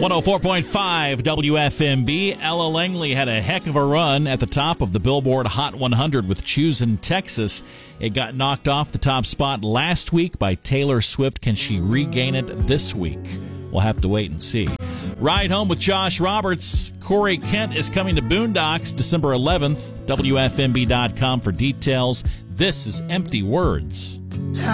104.5 WFMB. Ella Langley had a heck of a run at the top of the Billboard Hot 100 with Choosin' Texas. It got knocked off the top spot last week by Taylor Swift. Can she regain it this week? We'll have to wait and see. Ride Home with Josh Roberts. Corey Kent is coming to Boondocks December 11th. WFMB.com for details. This is Empty Words.